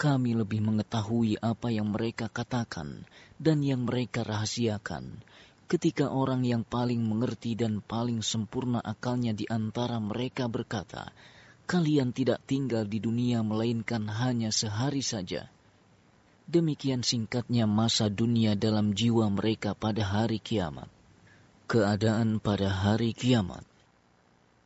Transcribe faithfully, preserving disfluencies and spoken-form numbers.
Kami lebih mengetahui apa yang mereka katakan dan yang mereka rahasiakan. Ketika orang yang paling mengerti dan paling sempurna akalnya di antara mereka berkata, kalian tidak tinggal di dunia melainkan hanya sehari saja. Demikian singkatnya masa dunia dalam jiwa mereka pada hari kiamat. Keadaan pada hari kiamat